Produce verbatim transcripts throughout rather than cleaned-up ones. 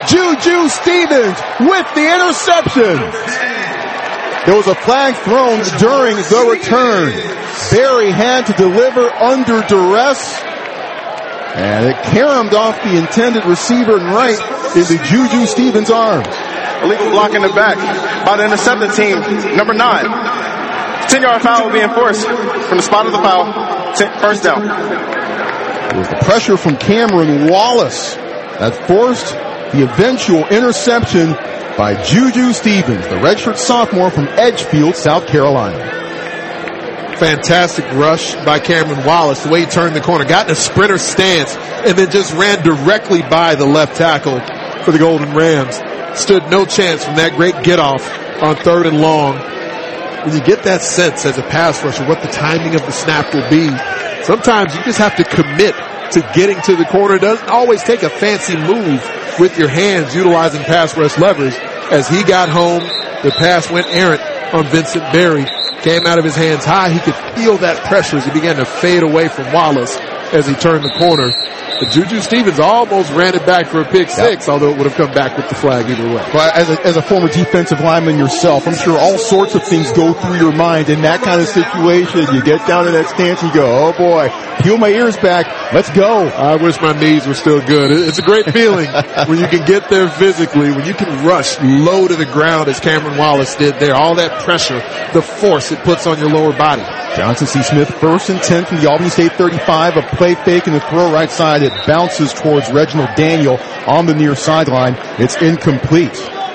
Juju Stevens with the interception. There was a flag thrown during the return. Berry had to deliver under duress, and it caromed off the intended receiver and right into Juju Stevens' arms. Illegal block in the back by the intercepted team, number nine. ten-yard foul will be enforced from the spot of the foul. Ten, first down. It was the pressure from Cameron Wallace that forced the eventual interception by Juju Stevens, the redshirt sophomore from Edgefield, South Carolina. Fantastic rush by Cameron Wallace, the way he turned the corner, got in a sprinter stance, and then just ran directly by the left tackle for the Golden Rams. Stood no chance from that great get-off on third and long. When you get that sense as a pass rusher what the timing of the snap will be, sometimes you just have to commit to getting to the corner. It doesn't always take a fancy move with your hands utilizing pass rush leverage. As he got home, the pass went errant on Vincent Berry. Came out of his hands high. He could feel that pressure as he began to fade away from Wallace as he turned the corner. But Juju Stevens almost ran it back for a pick six, yep. Although it would have come back with the flag either way. Well, as a, as a former defensive lineman yourself, I'm sure all sorts of things go through your mind in that kind of situation. You get down in that stance and you go, oh boy, peel my ears back, let's go. I wish my knees were still good. It's a great feeling when you can get there physically, when you can rush low to the ground as Cameron Wallace did there. All that pressure, the force it puts on your lower body. Johnson C. Smith, first and ten from the Albany State thirty-five. A play fake and the throw right side. It bounces towards Reginald Daniel on the near sideline. It's incomplete.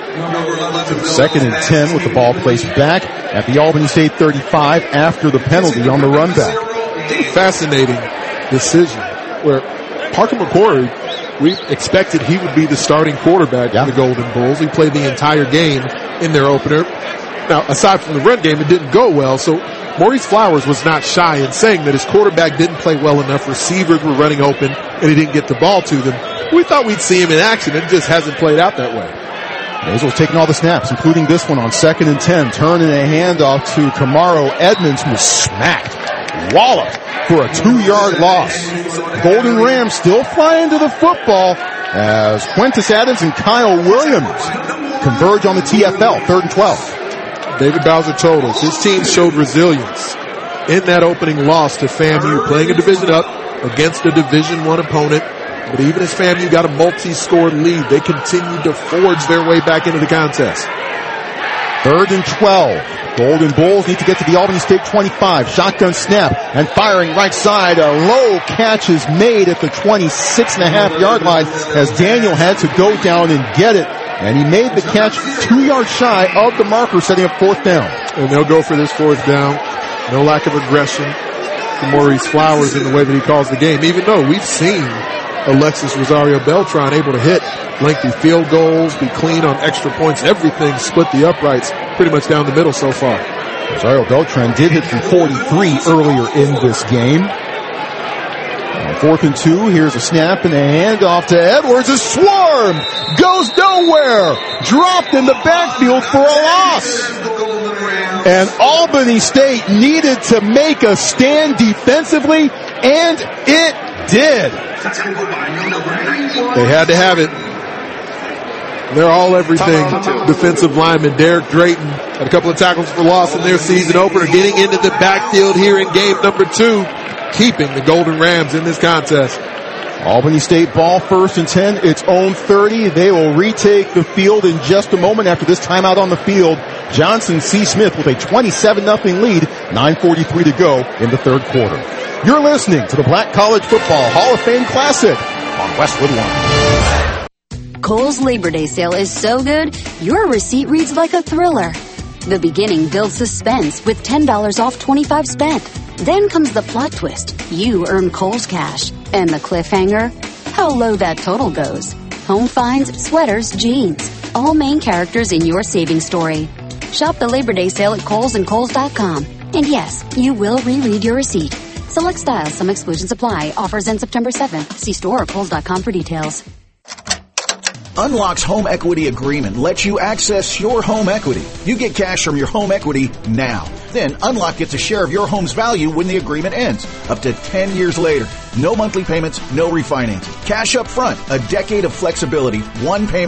Second and ten with the ball placed back at the Albany State thirty-five after the penalty on the run back. Fascinating decision where Parker McCory, we expected he would be the starting quarterback yeah. for the Golden Bulls. He played the entire game in their opener. Now, aside from the run game, it didn't go well, so Maurice Flowers was not shy in saying that his quarterback didn't play well enough. Receivers were running open, and he didn't get the ball to them. We thought we'd see him in action. It just hasn't played out that way. Mazel's taking all the snaps, including this one on second and ten. Turning a handoff to Kamaro Edmonds, who was smacked, walloped for a two-yard loss. Golden Rams still flying to the football as Quintus Adams and Kyle Williams converge on the T F L, third and twelve. David Bowser told us his team showed resilience in that opening loss to FAMU, playing a division up against a Division One opponent. But even as FAMU got a multi-score lead, they continued to forge their way back into the contest. Third and twelve. Golden Bulls need to get to the Albany State twenty-five. Shotgun snap and firing right side. A low catch is made at the twenty-six and a half yard line as Daniel had to go down and get it. And he made the catch two yards shy of the marker, setting up fourth down. And they'll go for this fourth down. No lack of aggression from Maurice Flowers in the way that he calls the game, even though we've seen Alexis Rosario Beltran able to hit lengthy field goals, be clean on extra points, everything split the uprights pretty much down the middle so far. Rosario Beltran did hit from forty-three earlier in this game. On fourth and two, here's a snap and a handoff to Edwards. A swarm goes nowhere. Dropped in the backfield for a loss. And Albany State needed to make a stand defensively, and it did. They had to have it. They're all everything. Defensive lineman Derek Drayton had a couple of tackles for loss in their season opener, getting into the backfield here in game number two, keeping the Golden Rams in this contest. Albany State ball, first and ten, its own thirty. They will retake the field in just a moment after this timeout on the field. Johnson C. Smith with a twenty-seven nothing lead, nine forty-three to go in the third quarter. You're listening to the Black College Football Hall of Fame Classic on Westwood One. Kohl's Labor Day sale is so good, your receipt reads like a thriller. The beginning builds suspense with ten dollars off twenty-five spent. Then comes the plot twist. You earn Kohl's cash. And the cliffhanger? How low that total goes. Home finds, sweaters, jeans. All main characters in your savings story. Shop the Labor Day sale at Kohl's and Kohl's dot com. And yes, you will reread your receipt. Select styles, some exclusions apply. Offers end September seventh. See store or Kohl's dot com for details. Unlock's home equity agreement lets you access your home equity. You get cash from your home equity now. Then Unlock gets a share of your home's value when the agreement ends, up to ten years later. No monthly payments, no refinancing. Cash up front, a decade of flexibility, one payment